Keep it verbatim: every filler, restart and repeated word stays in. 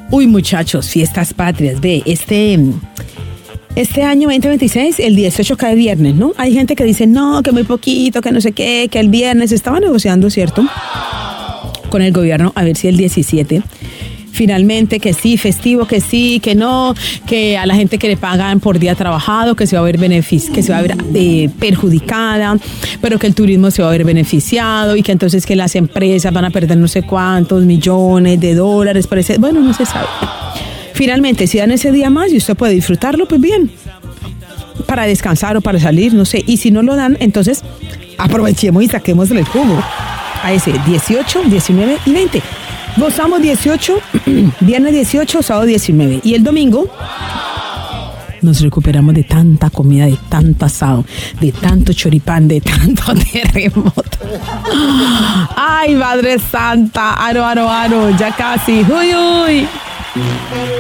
Uy, muchachos, fiestas patrias. Ve, este... Este año veinte veintiséis, el dieciocho cae viernes, ¿no? Hay gente que dice, no, que muy poquito, que no sé qué, que el viernes. Estaba negociando, ¿cierto?, con el gobierno, a ver si el diecisiete, finalmente, que sí, festivo, que sí, que no, que a la gente que le pagan por día trabajado, que se va a ver benefici- que se va a ver eh, perjudicada, pero que el turismo se va a ver beneficiado y que entonces que las empresas van a perder no sé cuántos millones de dólares por ese... Bueno, no se sabe. Finalmente, si dan ese día más y usted puede disfrutarlo, pues bien, para descansar o para salir, no sé. Y si no lo dan, entonces aprovechemos y saquemos el jugo a ese dieciocho, diecinueve y veinte. Gozamos dieciocho, viernes dieciocho, sábado diecinueve. Y el domingo nos recuperamos de tanta comida, de tanto asado, de tanto choripán, de tanto terremoto. Ay, Madre Santa, aro, aro, aro, ya casi. Uy, uy.